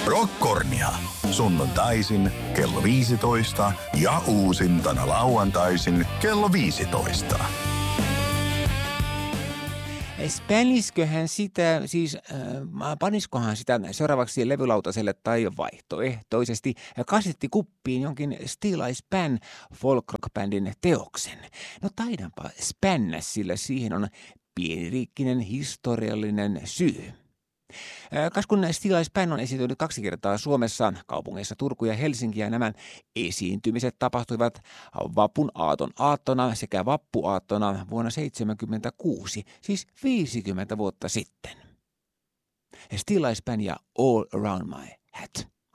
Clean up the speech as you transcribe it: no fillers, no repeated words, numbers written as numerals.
Rockkornia. Sunnuntaisin kello 15 ja uusintana lauantaisin kello 15. Spänisköhän sitä, siis paniskohan sitä seuraavaksi levylautaselle tai vaihtoehtoisesti kasettikuppiin jonkin Still I Span folk-rock-bändin teoksen? No taidanpa spännä, sillä siihen on pieniriikkinen historiallinen syy. Kas kun Still I Span on esiintynyt 2 kertaa Suomessa, kaupungeissa Turku ja Helsinki, ja nämä esiintymiset tapahtuivat vapun aattona sekä vappuaattona vuonna 1976, siis 50 vuotta sitten. Still I Span ja All Around My Hat.